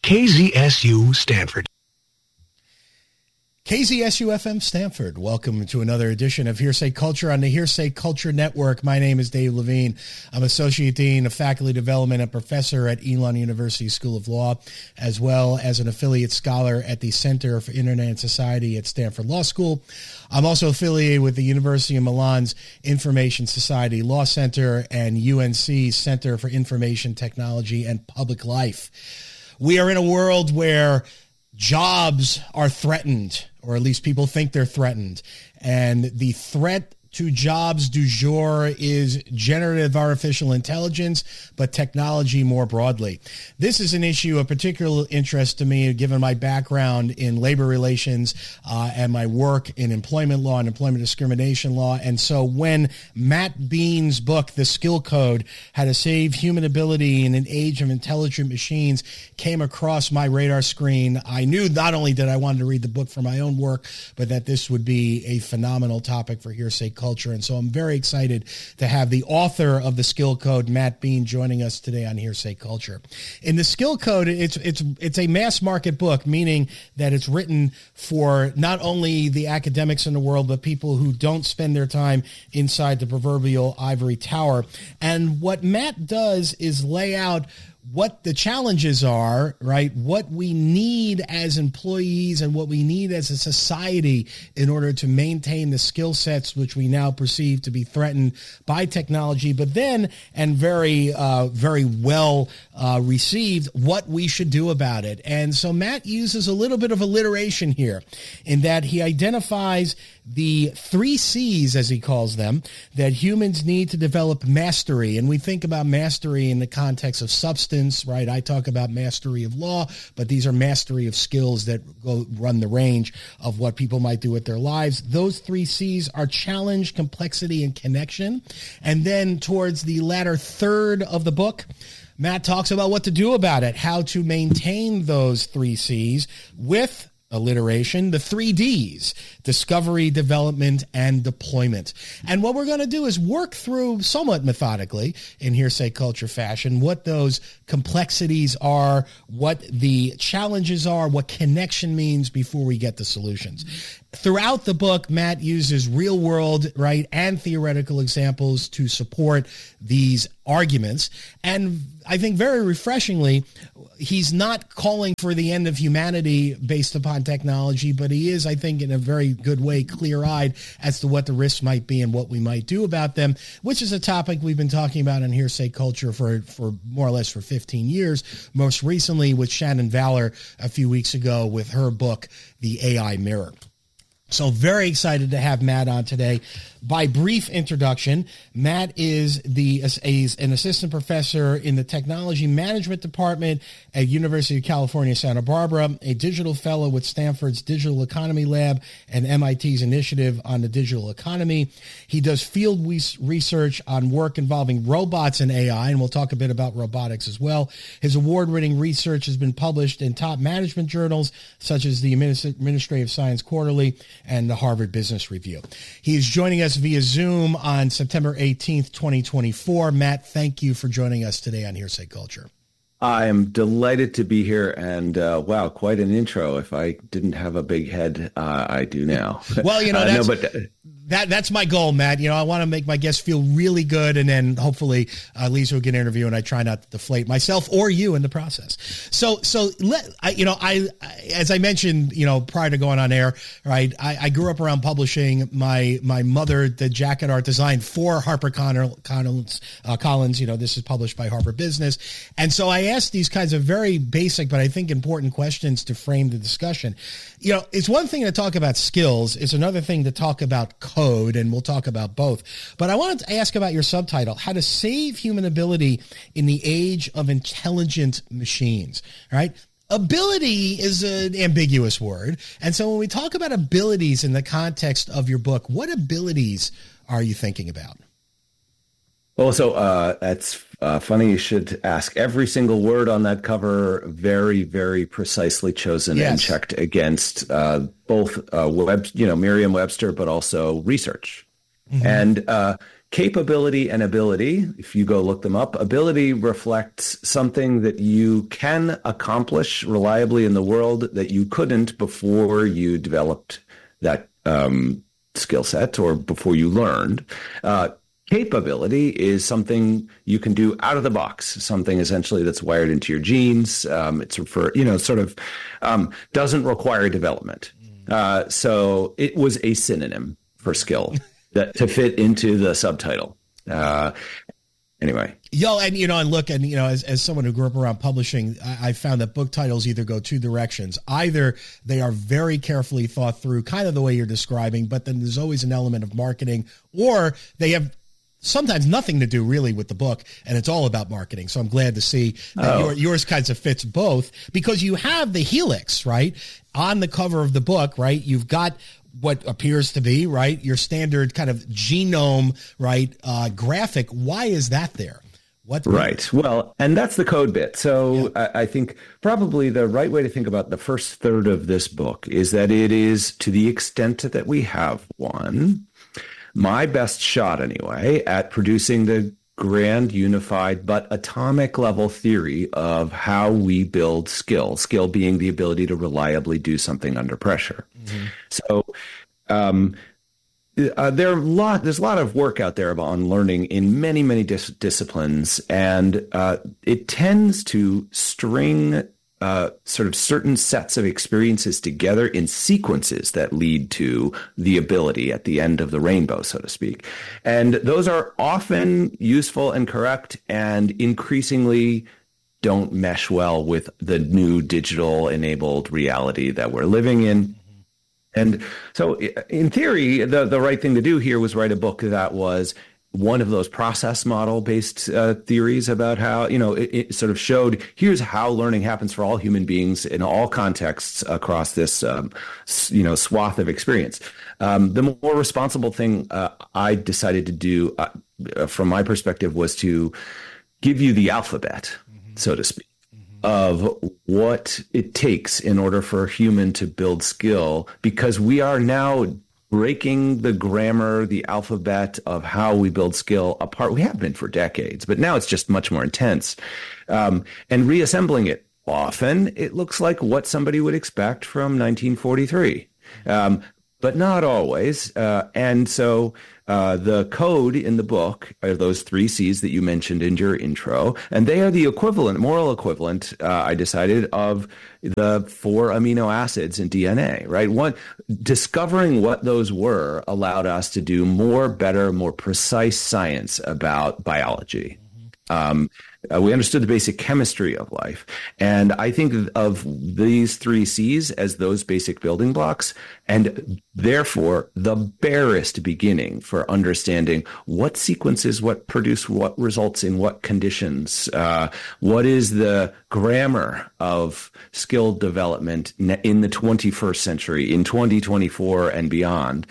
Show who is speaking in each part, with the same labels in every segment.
Speaker 1: KZSU Stanford.
Speaker 2: KZSU-FM Stanford. Welcome to another edition of Hearsay Culture on the Hearsay Culture Network. My name is Dave Levine. I'm Associate Dean of Faculty Development and Professor at Elon University School of Law, as well as an affiliate scholar at the Center for Internet and Society at Stanford Law School. I'm also affiliated with the University of Milan's Information Society Law Center and UNC's Center for Information Technology and Public Life. We are in a world where jobs are threatened, or at least people think they're threatened. And the threat to jobs du jour is generative artificial intelligence, but technology more broadly. This is an issue of particular interest to me, given my background in labor relations and my work in employment law and employment discrimination law. And so when Matt Bean's book, The Skill Code, How to Save Human Ability in an Age of Intelligent Machines, came across my radar screen, I knew not only that I wanted to read the book for my own work, but that this would be a phenomenal topic for Hearsay Culture. And so I'm very excited to have the author of The Skill Code, Matt Bean, joining us today on Hearsay Culture. In The Skill Code, it's a mass market book, meaning that it's written for not only the academics in the world, but people who don't spend their time inside the proverbial ivory tower. And what Matt does is lay out what the challenges are, right? What we need as employees and what we need as a society in order to maintain the skill sets which we now perceive to be threatened by technology, but then, and very well received, what we should do about it. And so Matt uses a little bit of alliteration here in that he identifies the 3 C's, as he calls them, that humans need to develop mastery. And we think about mastery in the context of substance, right? I talk about mastery of law, but these are mastery of skills that run the range of what people might do with their lives. Those 3 C's are challenge, complexity, and connection. And then towards the latter third of the book, Matt talks about what to do about it, how to maintain those 3 C's with alliteration, the 3 Ds: discovery, development, and deployment. And what we're going to do is work through somewhat methodically in Hearsay Culture fashion what those complexities are, what the challenges are, what connection means before we get to solutions. Throughout the book, Matt uses real world, right, and theoretical examples to support these arguments. And I think very refreshingly, he's not calling for the end of humanity based upon technology, but he is, I think, in a very good way, clear-eyed as to what the risks might be and what we might do about them, which is a topic we've been talking about in Hearsay Culture for more or less for 15 years, most recently with Shannon Valor a few weeks ago with her book, The AI Mirror. So very excited to have Matt on today. By brief introduction, Matt is an assistant professor in the Technology Management Department at University of California, Santa Barbara, a digital fellow with Stanford's Digital Economy Lab and MIT's Initiative on the Digital Economy. He does field research on work involving robots and AI, and we'll talk a bit about robotics as well. His award-winning research has been published in top management journals such as the Administrative Science Quarterly and the Harvard Business Review. He is joining us via Zoom on September 18th, 2024. Matt, thank you for joining us today on Hearsay Culture.
Speaker 3: I am delighted to be here, and wow, quite an intro. If I didn't have a big head, I do now.
Speaker 2: Well, that's my goal, Matt. I want to make my guests feel really good, and then hopefully Lisa will get an interview, and I try not to deflate myself or you in the process. So as I mentioned, prior to going on air, right? I grew up around publishing. My mother did jacket art design for HarperCollins. This is published by Harvard Business, and so I asked these kinds of very basic, but I think important questions to frame the discussion. It's one thing to talk about skills; it's another thing to talk about code, and we'll talk about both. But I wanted to ask about your subtitle, How to Save Human Ability in the Age of Intelligent Machines, right? Ability is an ambiguous word. And so when we talk about abilities in the context of your book, what abilities are you thinking about?
Speaker 3: Well, so that's funny you should ask. Every single word on that cover, very, very precisely chosen and checked against both Merriam-Webster, but also research. Mm-hmm. And capability and ability, if you go look them up, ability reflects something that you can accomplish reliably in the world that you couldn't before you developed that skill set or before you learned. Capability is something you can do out of the box, something essentially that's wired into your genes. It's doesn't require development. So it was a synonym for skill to fit into the subtitle. Anyway.
Speaker 2: And look, as someone who grew up around publishing, I found that book titles either go two directions. Either they are very carefully thought through, kind of the way you're describing, but then there's always an element of marketing, or they have sometimes nothing to do really with the book, and it's all about marketing. So I'm glad to see that yours kinds of fits both, because you have the helix, right, on the cover of the book, right? You've got what appears to be, right, your standard kind of genome, right, graphic. Why is that there?
Speaker 3: Right. Well, and that's the code bit. So yeah. I think probably the right way to think about the first third of this book is that it is, to the extent that we have one, my best shot anyway at producing the grand, unified, but atomic level theory of how we build skill being the ability to reliably do something under pressure. Mm-hmm. So there's a lot of work out there on learning in many, many disciplines, and it tends to string sort of certain sets of experiences together in sequences that lead to the ability at the end of the rainbow, so to speak. And those are often useful and correct, and increasingly don't mesh well with the new digital enabled reality that we're living in. And so in theory, the right thing to do here was write a book that was one of those process model based theories about how, it sort of showed here's how learning happens for all human beings in all contexts across this, swath of experience. The more responsible thing I decided to do from my perspective was to give you the alphabet, so to speak, of what it takes in order for a human to build skill, because we are now breaking the grammar, the alphabet of how we build skill apart. We have been for decades, but now it's just much more intense. And reassembling it, often it looks like what somebody would expect from 1943, but not always. And so the code in the book are those 3 C's that you mentioned in your intro, and they are the moral equivalent, I decided, of the 4 amino acids in DNA, right? Discovering what those were allowed us to do better, more precise science about biology. We understood the basic chemistry of life. And I think of these 3 C's as those basic building blocks, and therefore the barest beginning for understanding what sequences, what produce what results in what conditions, what is the grammar of skill development in the 21st century, in 2024 and beyond.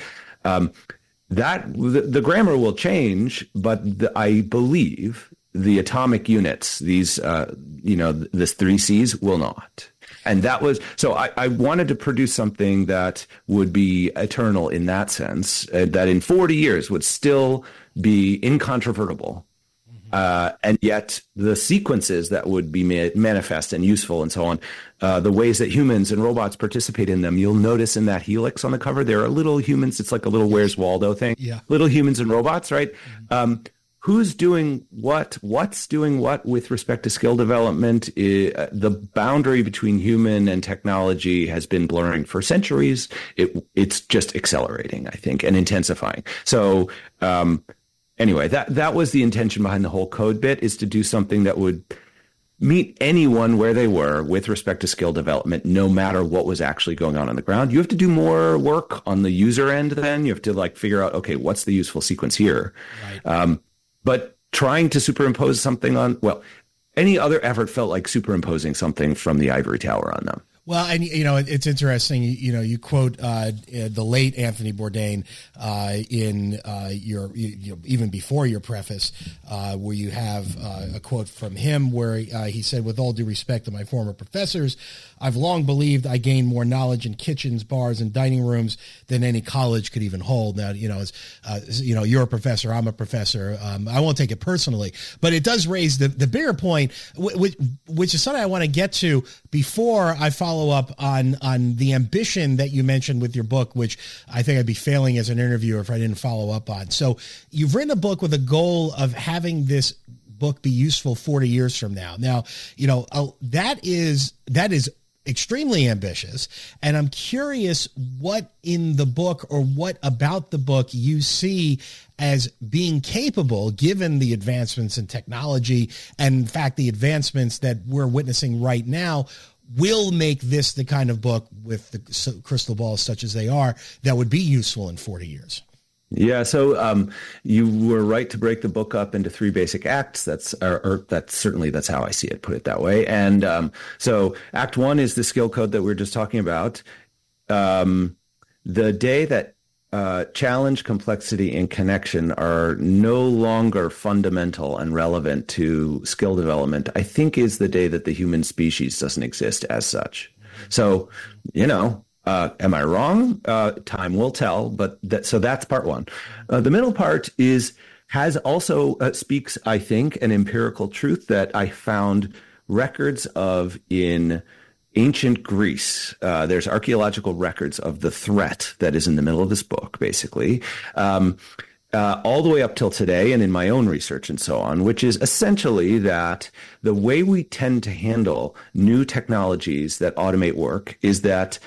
Speaker 3: The grammar will change, but I believe the atomic units, these, this 3 C's will not. And that was, so I wanted to produce something that would be eternal in that sense, that in 40 years would still be incontrovertible. And yet the sequences that would be manifest and useful and so on, the ways that humans and robots participate in them, you'll notice in that helix on the cover, there are little humans. It's like a little Where's Waldo thing. Yeah. Little humans and robots, right? Who's doing what's doing what with respect to skill development? The boundary between human and technology has been blurring for centuries. It's just accelerating, I think, and intensifying. So anyway, that was the intention behind the whole code bit, is to do something that would meet anyone where they were with respect to skill development, no matter what was actually going on the ground. You have to do more work on the user end then. You have to figure out, okay, what's the useful sequence here? Right. But trying to superimpose something on, any other effort felt like superimposing something from the ivory tower on them.
Speaker 2: Well, and it's interesting. You quote the late Anthony Bourdain in your even before your preface, where you have a quote from him where he said, "With all due respect to my former professors, I've long believed I gained more knowledge in kitchens, bars, and dining rooms than any college could even hold." Now, you're a professor, I'm a professor. I won't take it personally, but it does raise the bigger point, which is something I want to get to before I follow up on the ambition that you mentioned with your book, which I think I'd be failing as an interviewer if I didn't follow up on. So you've written a book with a goal of having this book be useful 40 years from now. Now, that is extremely ambitious. And I'm curious what in the book or what about the book you see as being capable, given the advancements in technology and, in fact, the advancements that we're witnessing right now, will make this the kind of book with the crystal balls such as they are that would be useful in 40 years.
Speaker 3: Yeah, so you were right to break the book up into 3 basic acts. That's how I see it, put it that way. And so Act 1 is the skill code that we were just talking about. The day that challenge, complexity, and connection are no longer fundamental and relevant to skill development, I think is the day that the human species doesn't exist as such. So, am I wrong? Time will tell, but that's part 1. The middle part has also speaks, I think, an empirical truth that I found records of in ancient Greece. There's archaeological records of the threat that is in the middle of this book, basically, all the way up till today, and in my own research and so on, which is essentially that the way we tend to handle new technologies that automate work is that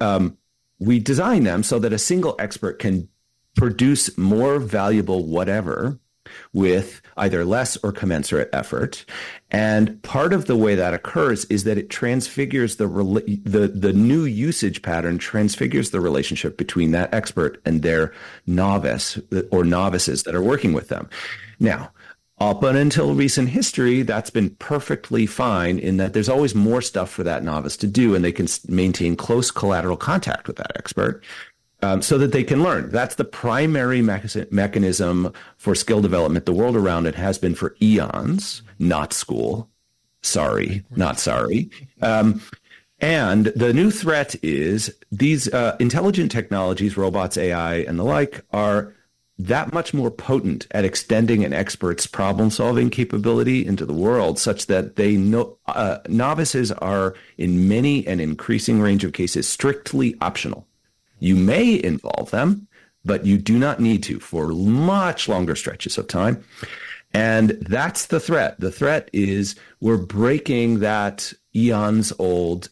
Speaker 3: we design them so that a single expert can produce more valuable whatever with either less or commensurate effort. And part of the way that occurs is that it transfigures the new usage pattern transfigures the relationship between that expert and their novice or novices that are working with them. Now, up until recent history, that's been perfectly fine in that there's always more stuff for that novice to do, and they can maintain close collateral contact with that expert. So that they can learn. That's the primary mechanism for skill development. The world around it has been for eons, not school. Sorry, not sorry. And the new threat is these intelligent technologies, robots, AI, and the like, are that much more potent at extending an expert's problem-solving capability into the world, such that novices are, in many and increasing range of cases, strictly optional. You may involve them, but you do not need to for much longer stretches of time. And that's the threat. The threat is we're breaking that eons old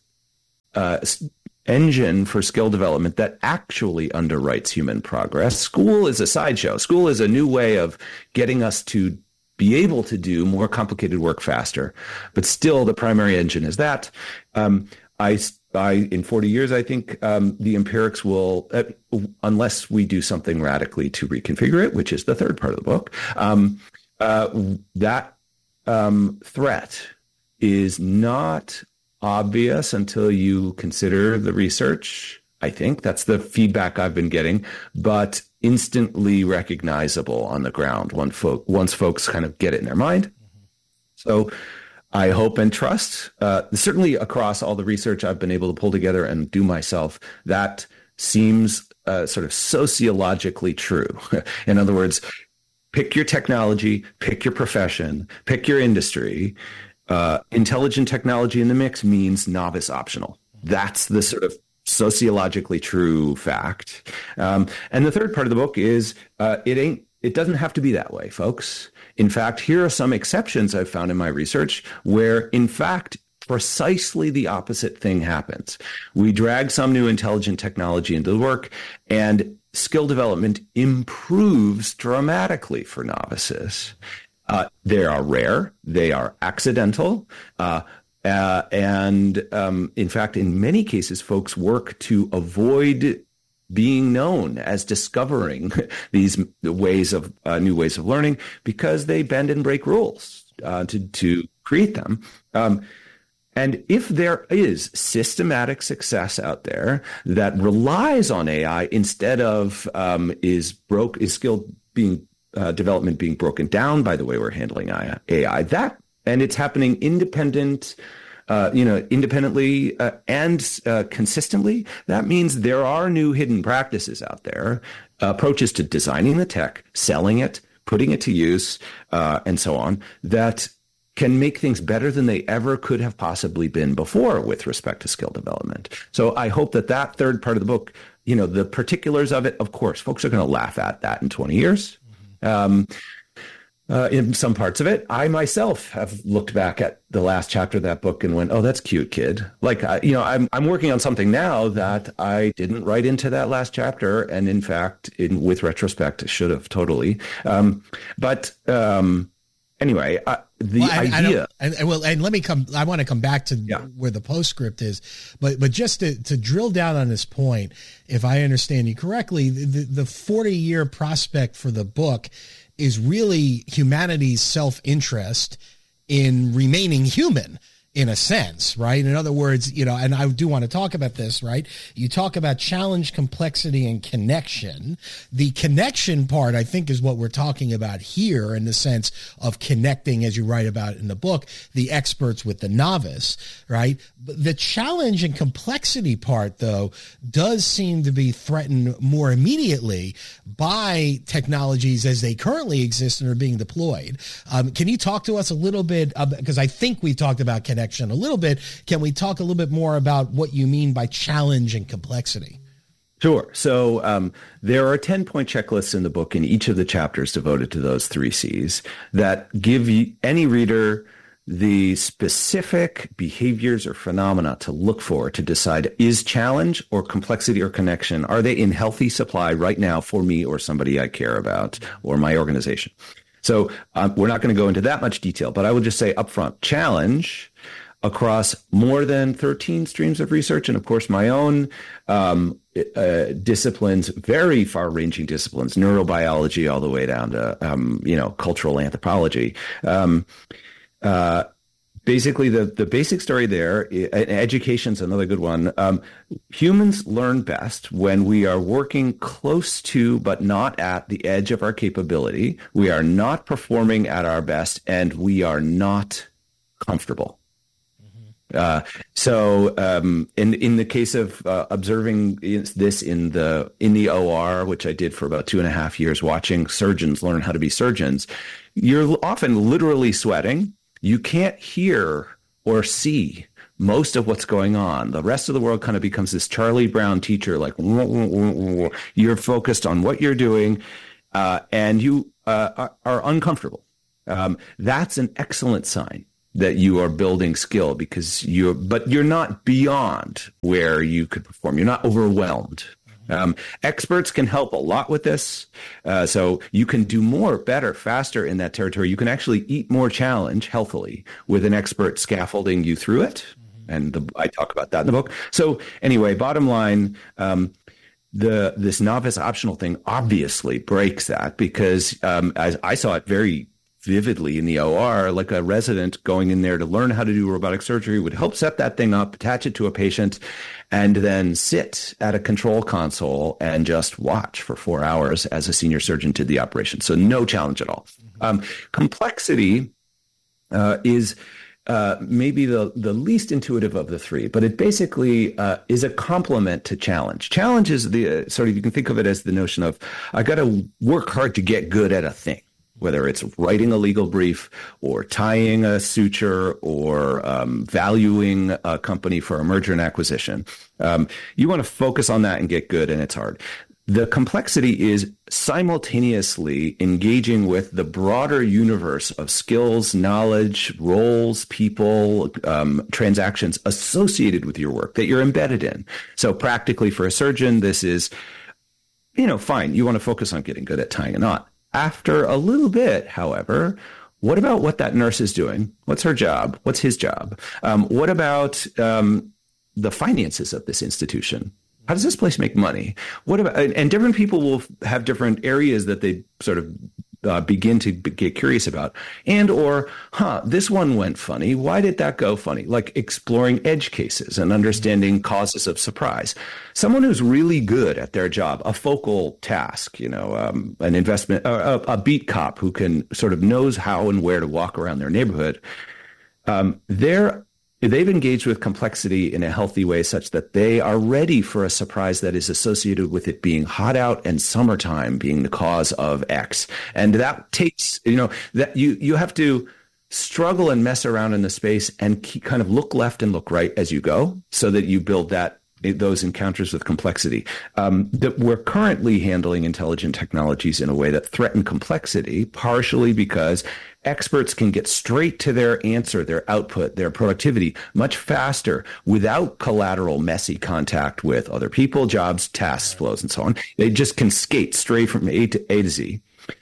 Speaker 3: engine for skill development that actually underwrites human progress. School is a sideshow. School is a new way of getting us to be able to do more complicated work faster. But still, the primary engine is that. In 40 years, I think the empirics will, unless we do something radically to reconfigure it, which is the third part of the book, that threat is not obvious until you consider the research. I think that's the feedback I've been getting, but instantly recognizable on the ground once folks kind of get it in their mind. So I hope and trust, certainly across all the research I've been able to pull together and do myself, that seems sort of sociologically true. In other words, pick your technology, pick your profession, pick your industry. Intelligent technology in the mix means novice optional. That's the sort of sociologically true fact. And the third part of the book is it doesn't have to be that way, folks. In fact, here are some exceptions I've found in my research where, in fact, precisely the opposite thing happens. We drag some new intelligent technology into the work, and skill development improves dramatically for novices. They are rare. They are accidental. And in fact, in many cases, folks work to avoid being known as discovering these ways of new ways of learning because they bend and break rules to create them. And if there is systematic success out there that relies on AI instead of skill being development being broken down by the way we're handling AI, and it's happening independently and consistently, that means there are new hidden practices out there, approaches to designing the tech, selling it, putting it to use, and so on, that can make things better than they ever could have possibly been before with respect to skill development. So I hope that third part of the book, the particulars of it, of course, folks are going to laugh at that in 20 years. In some parts of it, I myself have looked back at the last chapter of that book and went, "Oh, that's cute, kid." Like, I'm working on something now that I didn't write into that last chapter, and in fact, with retrospect, should have totally. Anyway, idea.
Speaker 2: And let me come. I want to come back to where the postscript is, but just to drill down on this point, if I understand you correctly, the 40-year prospect for the book is really humanity's self-interest in remaining human, in a sense, right? In other words, and I do want to talk about this, right? You talk about challenge, complexity, and connection. The connection part, I think, is what we're talking about here, in the sense of connecting, as you write about in the book, the experts with the novice, right? But the challenge and complexity part, though, does seem to be threatened more immediately by technologies as they currently exist and are being deployed. Can you talk to us a little bit, because I think we've talked about connection a little bit. Can we talk a little bit more about what you mean by challenge and complexity?
Speaker 3: Sure. So there are 10-point checklists in the book in each of the chapters devoted to those 3 C's that give any reader the specific behaviors or phenomena to look for to decide, is challenge or complexity or connection, are they in healthy supply right now for me or somebody I care about or my organization? So we're not going to go into that much detail, but I will just say upfront, challenge across more than 13 streams of research, and of course my own disciplines, very far-ranging disciplines, neurobiology all the way down to cultural anthropology. Basically, the basic story there, education's another good one. Humans learn best when we are working close to, but not at the edge of our capability. We are not performing at our best, and we are not comfortable. So in the case of observing this in the OR, which I did for about 2.5 years, watching surgeons learn how to be surgeons, you're often literally sweating. You can't hear or see most of what's going on. The rest of the world kind of becomes this Charlie Brown teacher, like you're focused on what you're doing, and you are uncomfortable. That's an excellent sign that you are building skill, because you're not beyond where you could perform. You're not overwhelmed. Experts can help a lot with this. So you can do more, better, faster in that territory. You can actually eat more challenge healthily with an expert scaffolding you through it. And I talk about that in the book. So anyway, bottom line, this novice optional thing obviously breaks that, because as I saw it very vividly in the OR, like a resident going in there to learn how to do robotic surgery would help set that thing up, attach it to a patient, and then sit at a control console and just watch for 4 hours as a senior surgeon did the operation. So no challenge at all. Complexity is maybe the least intuitive of the 3, but it basically is a complement to challenge. Challenge is the sort of, you can think of it as the notion of, I got to work hard to get good at a thing, whether it's writing a legal brief or tying a suture or valuing a company for a merger and acquisition. You want to focus on that and get good, and it's hard. The complexity is simultaneously engaging with the broader universe of skills, knowledge, roles, people, transactions associated with your work that you're embedded in. So practically for a surgeon, this is, fine. You want to focus on getting good at tying a knot. After a little bit, however, what about what that nurse is doing? What's her job? What's his job? What about the finances of this institution? How does this place make money? What about, and different people will have different areas that they sort of begin to get curious about. And or, this one went funny. Why did that go funny? Like exploring edge cases and understanding causes of surprise. Someone who's really good at their job, a focal task, an investment, a beat cop who can sort of knows how and where to walk around their neighborhood. They've engaged with complexity in a healthy way such that they are ready for a surprise that is associated with it being hot out and summertime being the cause of X. And that takes, that you have to struggle and mess around in the space and kind of look left and look right as you go so that you build those encounters with complexity. That we're currently handling intelligent technologies in a way that threaten complexity, partially because experts can get straight to their answer, their output, their productivity much faster without collateral, messy contact with other people, jobs, tasks, flows, and so on. They just can skate straight from A to Z.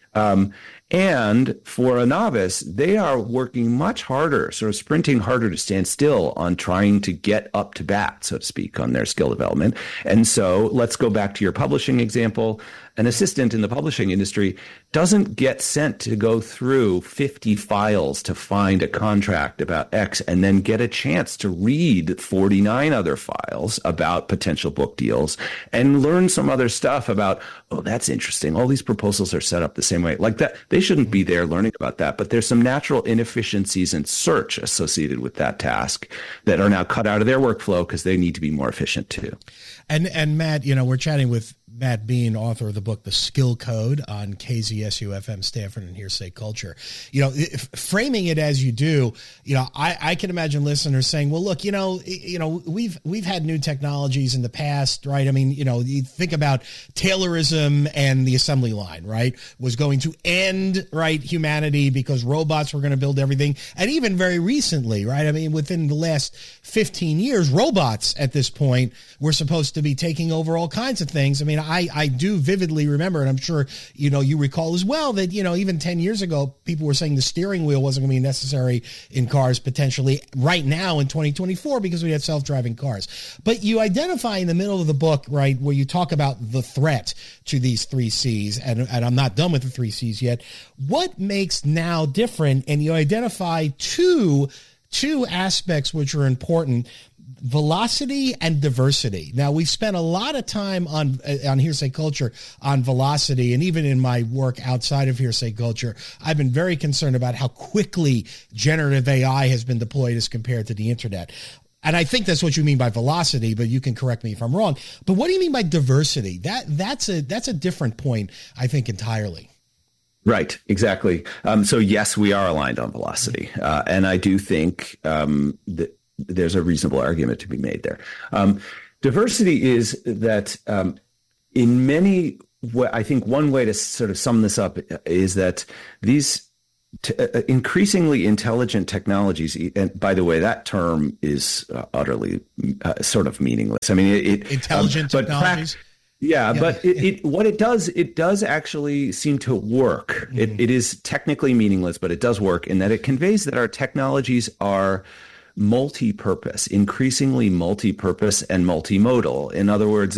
Speaker 3: And for a novice, they are working much harder, sort of sprinting harder to stand still on trying to get up to bat, so to speak, on their skill development. And so let's go back to your publishing example. An assistant in the publishing industry doesn't get sent to go through 50 files to find a contract about X and then get a chance to read 49 other files about potential book deals and learn some other stuff about, oh, that's interesting. All these proposals are set up the same way. Like that, they shouldn't be there learning about that. But there's some natural inefficiencies in search associated with that task that are now cut out of their workflow because they need to be more efficient too.
Speaker 2: And Matt, we're chatting with Matt Bean, author of the book, The Skill Code, on KZSU-FM, Stanford, and Hearsay Culture. Framing it as you do, I can imagine listeners saying, well, look, we've had new technologies in the past, right? I mean, you think about Taylorism and the assembly line, right, was going to end, right, humanity because robots were going to build everything. And even very recently, right, I mean, within the last 15 years, robots at this point were supposed to be taking over all kinds of things. I mean, I do vividly remember, and I'm sure, you recall as well, that, even 10 years ago, people were saying the steering wheel wasn't going to be necessary in cars potentially right now in 2024 because we had self-driving cars. But you identify in the middle of the book, right, where you talk about the threat to these 3 C's, and I'm not done with the 3 C's yet. What makes now different? And you identify two aspects which are important: velocity and diversity. Now, we've spent a lot of time on Hearsay Culture on velocity, and even in my work outside of Hearsay Culture, I've been very concerned about how quickly generative AI has been deployed as compared to the internet. And I think that's what you mean by velocity, but you can correct me if I'm wrong. But what do you mean by diversity? That's a different point, I think, entirely.
Speaker 3: Right, exactly. So yes, we are aligned on velocity, and I do think that there's a reasonable argument to be made there. Diversity is that in many, I think one way to sort of sum this up is that these increasingly intelligent technologies, and by the way, that term is utterly sort of meaningless. I mean,
Speaker 2: intelligent technologies.
Speaker 3: But what it does actually seem to work. Mm-hmm. It is technically meaningless, but it does work in that it conveys that our technologies are multi-purpose, increasingly multi-purpose and multimodal. In other words,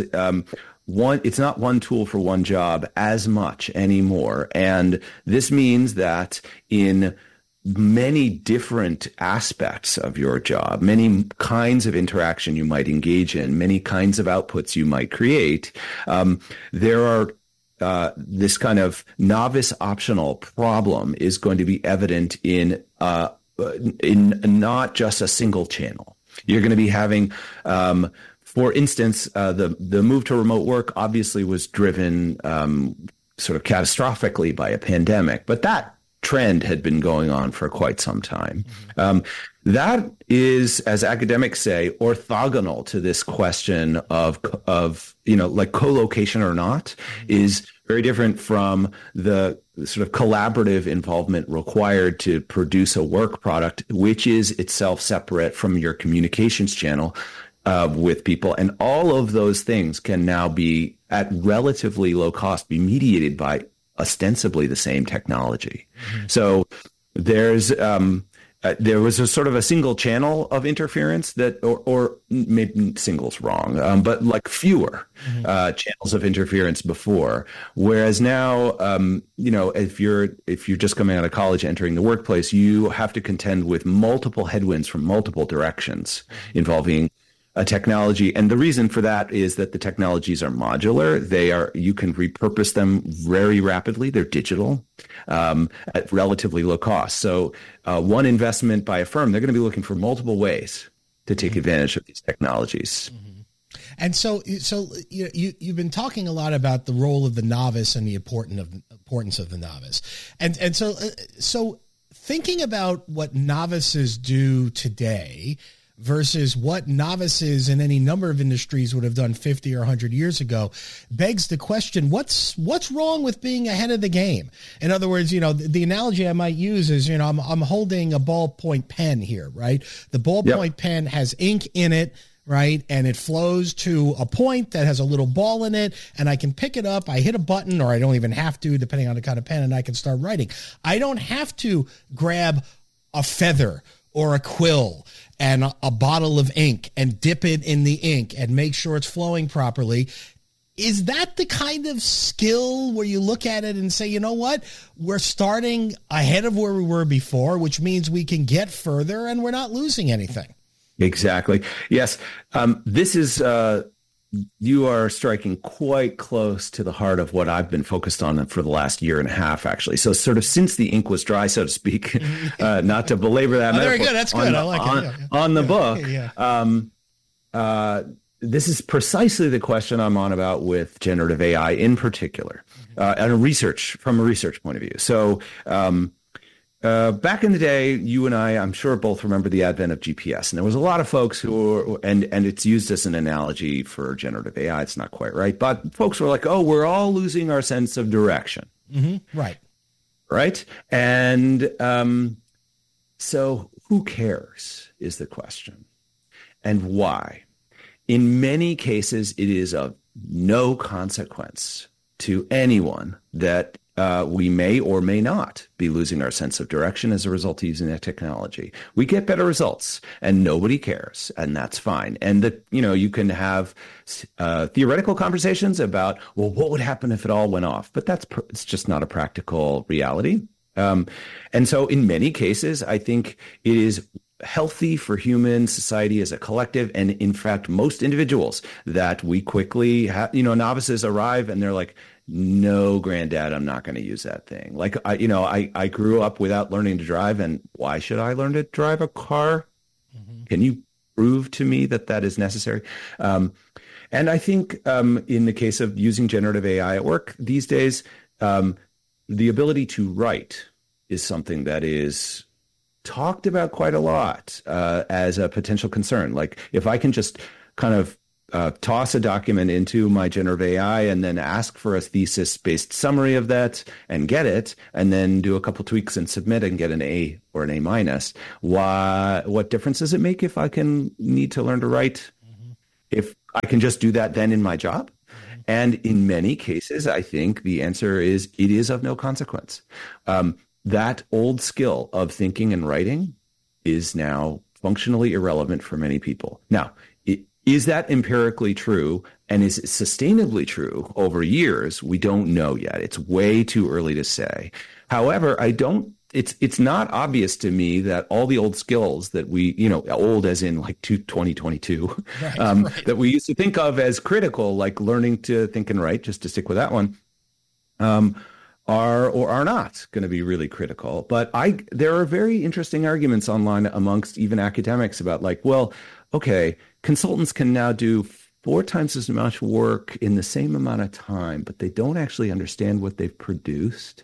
Speaker 3: it's not one tool for one job as much anymore. And this means that in many different aspects of your job, many kinds of interaction you might engage in, many kinds of outputs you might create, there are this kind of novice optional problem is going to be evident in not just a single channel. You're going to be having, for instance, the move to remote work obviously was driven sort of catastrophically by a pandemic, but that trend had been going on for quite some time. That is, as academics say, orthogonal to this question of like co-location or not, is very different from the sort of collaborative involvement required to produce a work product, which is itself separate from your communications channel with people. And all of those things can now be at relatively low cost, be mediated by ostensibly the same technology. Mm-hmm. So there's there was a sort of a single channel of interference that, or maybe single's wrong, but like fewer channels of interference before. Whereas now, if you're just coming out of college, entering the workplace, you have to contend with multiple headwinds from multiple directions involving a technology. And the reason for that is that the technologies are modular. You can repurpose them very rapidly. They're digital at relatively low cost. So one investment by a firm, they're going to be looking for multiple ways to take advantage of these technologies.
Speaker 2: And so you've been talking a lot about the role of the novice and the importance of the novice. And so thinking about what novices do today versus what novices in any number of industries would have done 50 or 100 years ago begs the question, what's wrong with being ahead of the game? In other words, the analogy I might use is, I'm holding a ballpoint pen here, right? The ballpoint pen has ink in it, right? And it flows to a point that has a little ball in it, and I can pick it up, I hit a button, or I don't even have to, depending on the kind of pen, and I can start writing. I don't have to grab a feather or a quill and a bottle of ink and dip it in the ink and make sure it's flowing properly. Is that the kind of skill where you look at it and say, you know what, we're starting ahead of where we were before, which means we can get further and we're not losing anything?
Speaker 3: Exactly. Yes. This is, you are striking quite close to the heart of what I've been focused on for the last year and a half, actually. So sort of since the ink was dry, so to speak, not to belabor that metaphor.
Speaker 2: Very good. That's good. I like it.
Speaker 3: On the book, this is precisely the question I'm on about with generative AI in particular, and from a research point of view. So back in the day, you and I'm sure both remember the advent of GPS, and there was a lot of folks and it's used as an analogy for generative AI. It's not quite right, but folks were like, "Oh, we're all losing our sense of direction." Right. And so who cares is the question, and why? In many cases, it is of no consequence to anyone that we may or may not be losing our sense of direction as a result of using that technology. We get better results, and nobody cares, and that's fine. And you can have theoretical conversations about, well, what would happen if it all went off? But it's just not a practical reality. And so, in many cases, I think it is healthy for human society as a collective, and in fact, most individuals, that we quickly have, novices arrive and they're like, "No, granddad, I'm not going to use that thing." Like, I grew up without learning to drive, and why should I learn to drive a car? Can you prove to me that is necessary? And I think in the case of using generative AI at work these days, the ability to write is something that is talked about quite a lot as a potential concern. Like, if I can just kind of toss a document into my generative AI and then ask for a thesis-based summary of that and get it, and then do a couple tweaks and submit and get an A or an A minus, what difference does it make if I can need to learn to write? If I can just do that then in my job? And in many cases, I think the answer is it is of no consequence. That old skill of thinking and writing is now functionally irrelevant for many people. Now, is that empirically true, and is it sustainably true over years? We don't know yet. It's way too early to say. However, it's not obvious to me that all the old skills that we, old as in like 2022, right. that we used to think of as critical, like learning to think and write, just to stick with that one, are or are not going to be really critical. But there are very interesting arguments online amongst even academics about, like, well, okay, consultants can now do 4 times as much work in the same amount of time, but they don't actually understand what they've produced.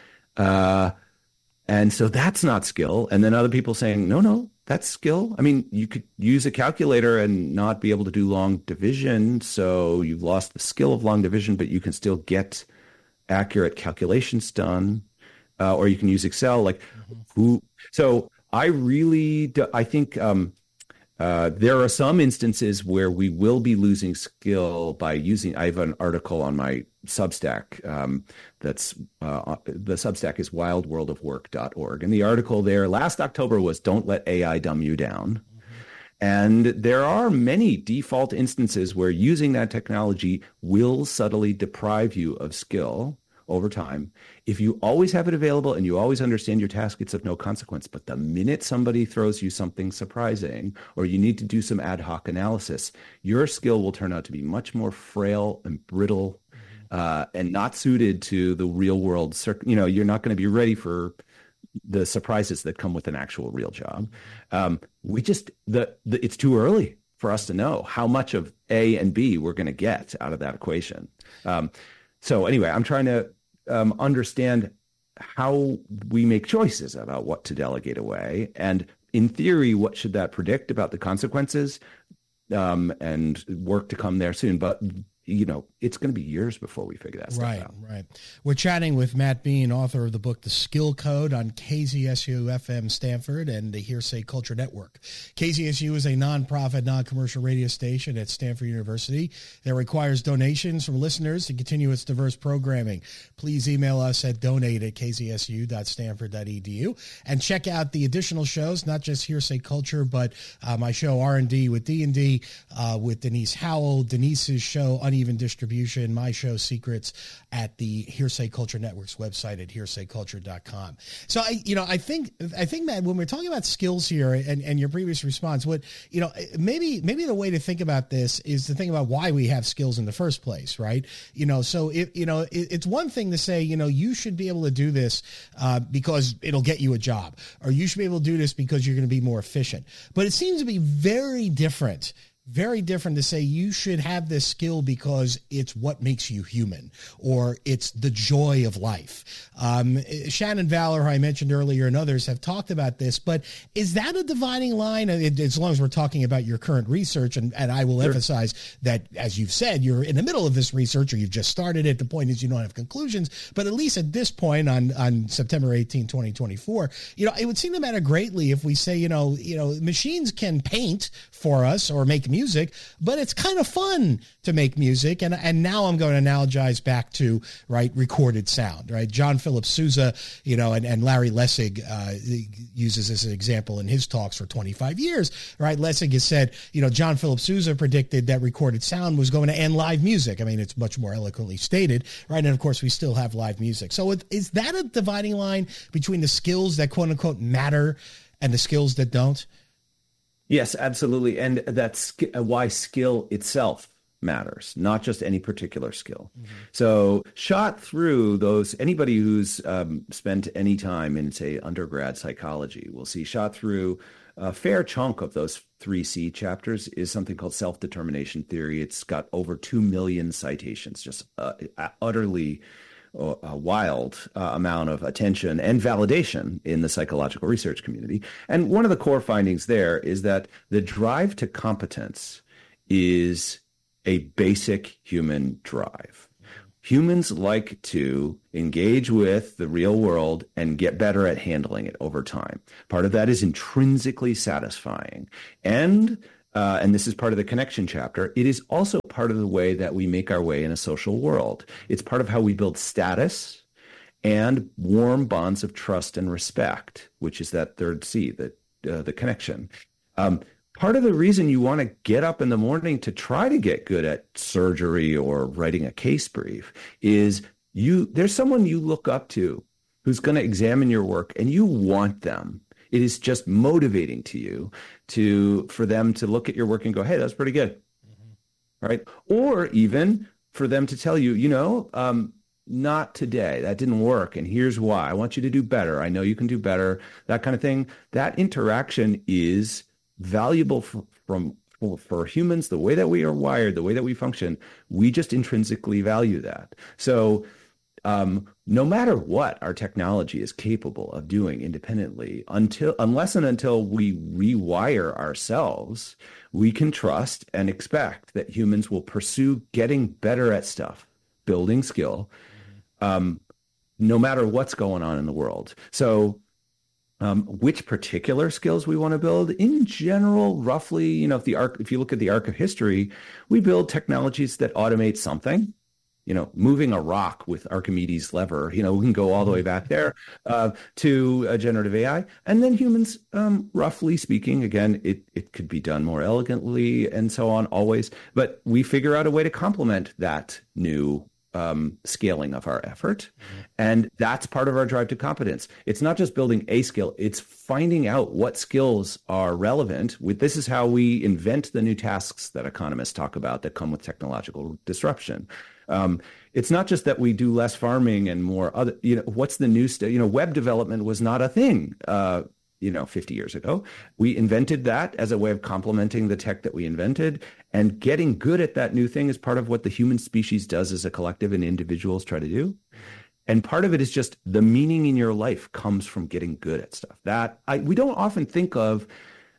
Speaker 3: And so that's not skill. And then other people saying, no, that's skill. I mean, you could use a calculator and not be able to do long division. So you've lost the skill of long division, but you can still get accurate calculations done. Or you can use Excel. So I think There are some instances where we will be losing skill by using. I have an article on my Substack. The Substack is wildworldofwork.org, and the article there last October was "Don't Let AI Dumb You Down." And there are many default instances where using that technology will subtly deprive you of skill over time. If you always have it available and you always understand your task, it's of no consequence. But the minute somebody throws you something surprising, or you need to do some ad hoc analysis, your skill will turn out to be much more frail and brittle, and not suited to the real world. You're not going to be ready for the surprises that come with an actual real job. It's too early for us to know how much of A and B we're going to get out of that equation. So anyway, I'm trying to understand how we make choices about what to delegate away. And in theory, what should that predict about the consequences, and work to come there soon. But it's going to be years before we figure that stuff out.
Speaker 2: Right. We're chatting with Matt Bean, author of the book, The Skill Code, on KZSU-FM Stanford and the Hearsay Culture Network. KZSU is a nonprofit, non-commercial radio station at Stanford University that requires donations from listeners to continue its diverse programming. Please email us at donate@kzsu.stanford.edu and check out the additional shows, not just Hearsay Culture, but my show R&D with D&D with Denise Howell, Denise's show Uneven Distribution, my show Secrets, at the Hearsay Culture Network's website at hearsayculture.com. So I think Matt, when we're talking about skills here and your previous response, maybe the way to think about this is to think about why we have skills in the first place, right? So it's one thing to say, you should be able to do this because it'll get you a job, or you should be able to do this because you're going to be more efficient. But it seems to be very different to say you should have this skill because it's what makes you human, or it's the joy of life. Shannon Valor, who I mentioned earlier, and others have talked about this, but is that a dividing line? As long as we're talking about your current research, and I will emphasize that, as you've said, you're in the middle of this research, or you've just started it. The point is you don't have conclusions, but at least at this point on September 18, 2024, it would seem to matter greatly if we say, machines can paint for us or make music, but it's kind of fun to make music. And now I'm going to analogize back to, recorded sound, right? John Philip Sousa, and Larry Lessig uses this as an example in his talks for 25 years, right? Lessig has said, John Philip Sousa predicted that recorded sound was going to end live music. I mean, it's much more eloquently stated, right? And of course, we still have live music. So is that a dividing line between the skills that quote unquote matter and the skills that don't?
Speaker 3: Yes, absolutely. And that's why skill itself matters, not just any particular skill. Mm-hmm. So shot through anybody who's spent any time in, say, undergrad psychology will see shot through a fair chunk of those 3C chapters is something called self-determination theory. It's got over 2 million citations, just utterly a wild amount of attention and validation in the psychological research community. And one of the core findings there is that the drive to competence is a basic human drive. Humans like to engage with the real world and get better at handling it over time. Part of that is intrinsically satisfying. And this is part of the connection chapter, it is also part of the way that we make our way in a social world. It's part of how we build status and warm bonds of trust and respect, which is that third C, the connection. Part of the reason you want to get up in the morning to try to get good at surgery or writing a case brief is there's someone you look up to who's going to examine your work, and you want them. It is just motivating to you for them to look at your work and go, hey, that's pretty good. Mm-hmm. Right? Or even for them to tell you, not today. That didn't work. And here's why. I want you to do better. I know you can do better. That kind of thing. That interaction is valuable for humans, the way that we are wired, the way that we function. We just intrinsically value that. So no matter what our technology is capable of doing independently, unless and until we rewire ourselves, we can trust and expect that humans will pursue getting better at stuff, building skill, no matter what's going on in the world. So Which particular skills we want to build. In general, roughly, if you look at the arc of history, we build technologies that automate something. Moving a rock with Archimedes' lever, we can go all the way back there to generative AI. And then humans, roughly speaking, again, it could be done more elegantly and so on, always. But we figure out a way to complement that new scaling of our effort. And that's part of our drive to competence. It's not just building a skill, it's finding out what skills are relevant. This is how we invent the new tasks that economists talk about that come with technological disruption. It's not just that we do less farming and more other, what's the new web development was not a thing, 50 years ago. We invented that as a way of complementing the tech that we invented, and getting good at that new thing is part of what the human species does as a collective and individuals try to do. And part of it is just the meaning in your life comes from getting good at stuff we don't often think of,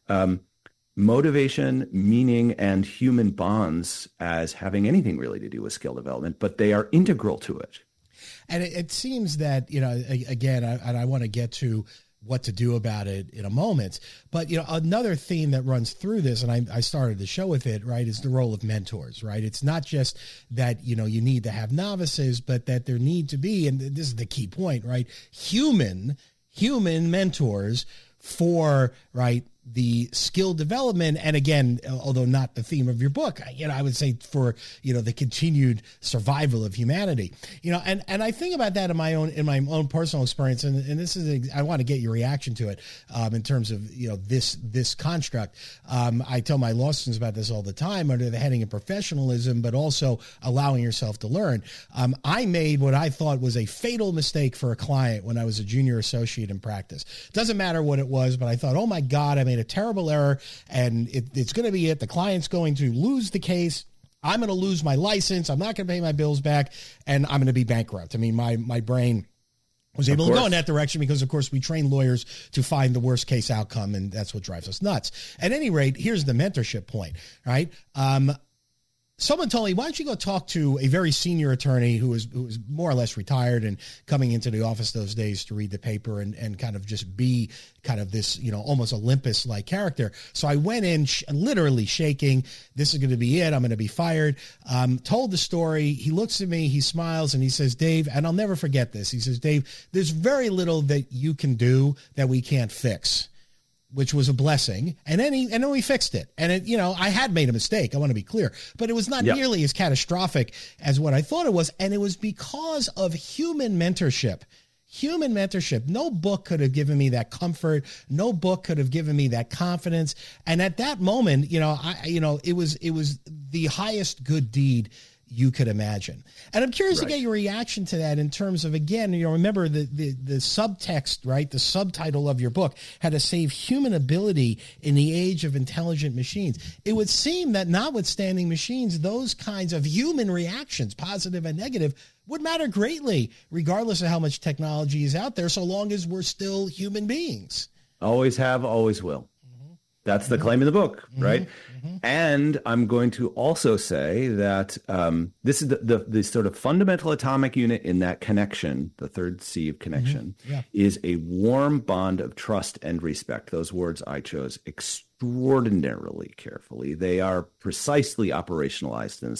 Speaker 3: motivation, meaning, and human bonds as having anything really to do with skill development, but they are integral to it.
Speaker 2: And it seems that, again, I want to get to what to do about it in a moment, but, another theme that runs through this, and I started the show with it, right, is the role of mentors, right? It's not just that, you need to have novices, but that there need to be, and this is the key point, right, human mentors for, right, the skill development. And again, although not the theme of your book, I would say for, the continued survival of humanity, and I think about that in my own personal experience. And this is, I want to get your reaction to it, in terms of, this construct. I tell my law students about this all the time under the heading of professionalism, but also allowing yourself to learn. I made what I thought was a fatal mistake for a client when I was a junior associate in practice. Doesn't matter what it was, but I thought, oh my God, I made a terrible error, and it's going to be it. The client's going to lose the case. I'm going to lose my license. I'm not going to pay my bills back, and I'm going to be bankrupt. I mean, my brain was able to go in that direction because, of course, we train lawyers to find the worst case outcome, and that's what drives us nuts. At any rate, here's the mentorship point, right? Someone told me, why don't you go talk to a very senior attorney who was more or less retired and coming into the office those days to read the paper and kind of just be kind of this, almost Olympus-like character. So I went in literally shaking. This is going to be it. I'm going to be fired. Told the story. He looks at me, he smiles, and he says, Dave, and I'll never forget this. He says, Dave, there's very little that you can do that we can't fix, which was a blessing. And then we fixed it. And I had made a mistake. I want to be clear, but it was not nearly as catastrophic as what I thought it was. And it was because of human mentorship. No book could have given me that comfort. No book could have given me that confidence. And at that moment, it was the highest good deed you could imagine. And I'm curious to get your reaction to that in terms of, again, remember the subtext, right? The subtitle of your book had to save human ability in the age of intelligent machines. It would seem that notwithstanding machines, those kinds of human reactions, positive and negative, would matter greatly, regardless of how much technology is out there, so long as we're still human beings.
Speaker 3: Always have, always will. That's the claim in the book, right? And I'm going to also say that this is the sort of fundamental atomic unit in that connection, the third C of connection, is a warm bond of trust and respect. Those words I chose extraordinarily carefully. They are precisely operationalized in